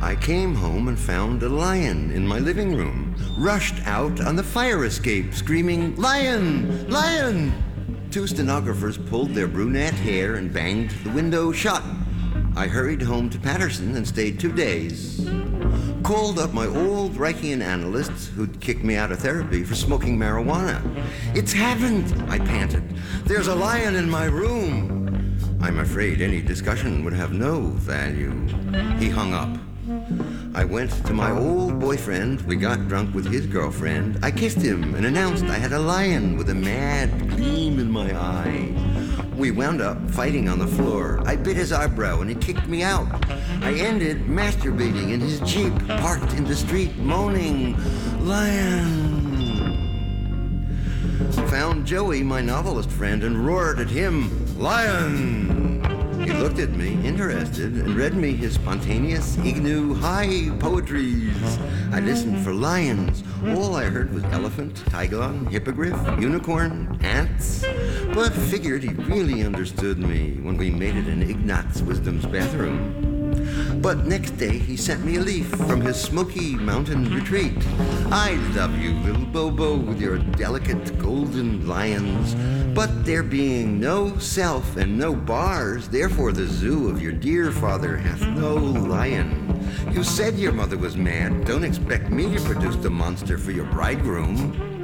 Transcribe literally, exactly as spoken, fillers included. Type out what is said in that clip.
I came home and found a lion in my living room, rushed out on the fire escape, screaming, "Lion! Lion!" Two stenographers pulled their brunette hair and banged the window shut. I hurried home to Patterson and stayed two days. Called up my old Reichian analysts who'd kicked me out of therapy for smoking marijuana. "It's happened," I panted. "There's a lion in my room." I'm afraid any discussion would have no value. He hung up. I went to my old boyfriend. We got drunk with his girlfriend. I kissed him and announced I had a lion with a mad gleam in my eye. We wound up fighting on the floor. I bit his eyebrow and he kicked me out. I ended masturbating in his Jeep, parked in the street, moaning, "Lion." Found Joey, my novelist friend, and roared at him, "Lion!" He looked at me, interested, and read me his spontaneous Ignu high poetries. I listened for lions. All I heard was elephant, tigon, hippogriff, unicorn, ants. But figured he really understood me when we made it in Ignatz Wisdom's bathroom. But next day he sent me a leaf from his Smoky Mountain retreat. "I love you, little Bobo, with your delicate golden lions. But there being no self and no bars, therefore the zoo of your dear father hath no lion. You said your mother was mad. Don't expect me to produce the monster for your bridegroom."